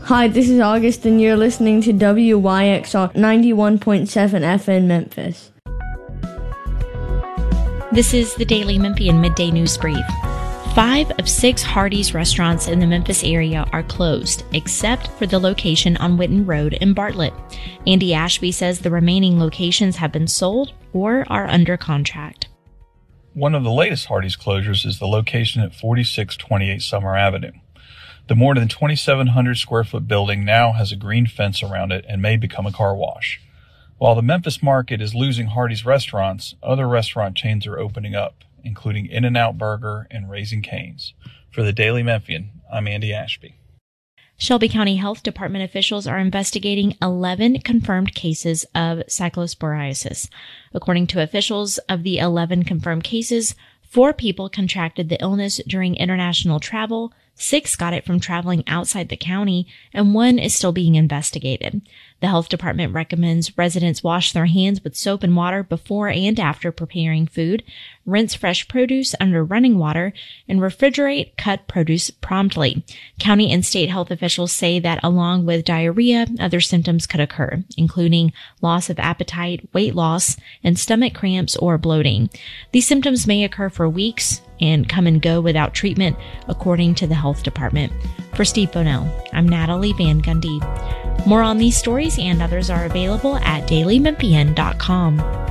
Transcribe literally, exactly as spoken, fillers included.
Hi, this is August, and you're listening to W Y X R ninety-one point seven F M Memphis. This is the Daily Memphian Midday News Brief. Five of six Hardee's restaurants in the Memphis area are closed, except for the location on Witten Road in Bartlett. Andy Ashby says the remaining locations have been sold or are under contract. One of the latest Hardee's closures is the location at forty-six twenty-eight Summer Avenue. The more than twenty-seven hundred square foot building now has a green fence around it and may become a car wash. While the Memphis market is losing Hardee's restaurants, other restaurant chains are opening up, including In-N-Out Burger and Raising Cane's. For the Daily Memphian, I'm Andy Ashby. Shelby County Health Department officials are investigating eleven confirmed cases of cyclosporiasis. According to officials, of the eleven confirmed cases, four people contracted the illness during international travel, six got it from traveling outside the county, and one is still being investigated. The health department recommends residents wash their hands with soap and water before and after preparing food, rinse fresh produce under running water, and refrigerate cut produce promptly. County and state health officials say that along with diarrhea, other symptoms could occur, including loss of appetite, weight loss, and stomach cramps or bloating. These symptoms may occur for weeks and come and go without treatment, according to the health department. For Steve Bonnell, I'm Natalie Van Gundy. More on these stories and others are available at daily memphian dot com.